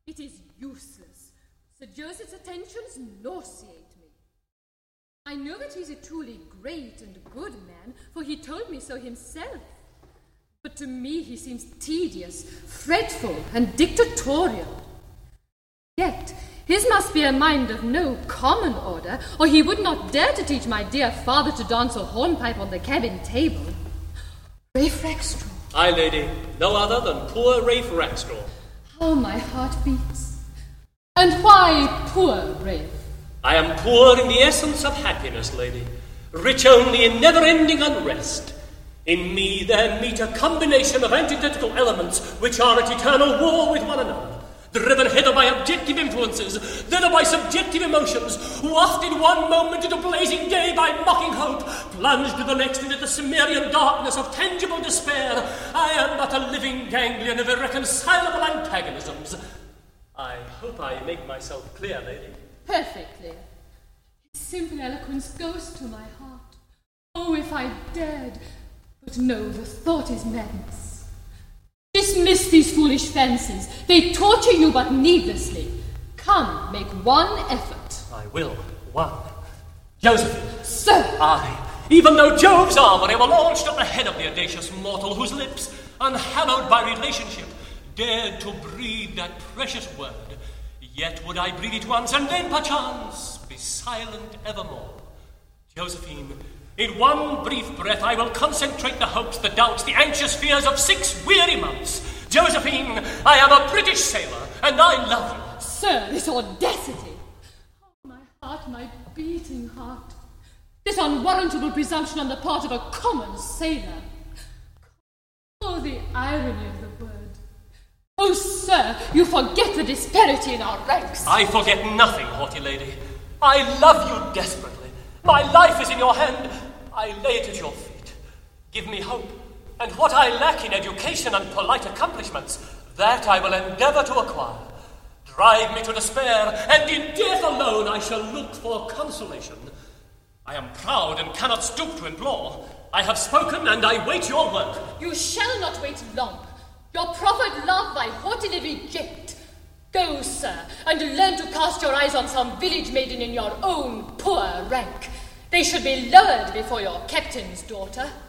It is useless. Sir Joseph's attentions nauseate me. I know that he's a truly great and good man, for he told me so himself. But to me he seems tedious, fretful, and dictatorial. Yet his must be a mind of no common order, or he would not dare to teach my dear father to dance a hornpipe on the cabin table. Rafe Rackstraw. Aye, lady, no other than poor Rafe Rackstraw. How my heart beats. And why poor Rafe? I am poor in the essence of happiness, lady, rich only in never-ending unrest. In me there meet a combination of antithetical elements which are at eternal war with one another. Driven hither by objective influences, thither by subjective emotions, wafted one moment into blazing day by mocking hope, plunged the next into the Cimmerian darkness of tangible despair, I am but a living ganglion of irreconcilable antagonisms. I hope I make myself clear, lady. Perfectly. His simple eloquence goes to my heart. Oh, if I dared! But no, the thought is madness. Dismiss these foolish fancies. They torture you but needlessly. Come, make one effort. I will. One. Josephine. Sir! Aye. Even though Jove's armory were launched at the head of the audacious mortal whose lips, unhallowed by relationship, dared to breathe that precious word, yet would I breathe it once and then, perchance, be silent evermore. Josephine, in one brief breath I will concentrate the hopes, the doubts, the anxious fears of 6 weary months. Josephine, I am a British sailor, and I love you. Sir, this audacity! Oh, my heart, my beating heart. This unwarrantable presumption on the part of a common sailor. Oh, the irony of the word. Oh, sir, you forget the disparity in our ranks. I forget nothing, haughty lady. I love you desperately. My life is in your hand. I lay it at your feet. Give me hope, and what I lack in education and polite accomplishments, that I will endeavour to acquire. Drive me to despair, and in death alone I shall look for consolation. I am proud and cannot stoop to implore. I have spoken, and I wait your word. You shall not wait long. Your proffered love I haughtily reject. Go, sir, and learn to cast your eyes on some village maiden in your own poor rank. They should be lowered before your captain's daughter.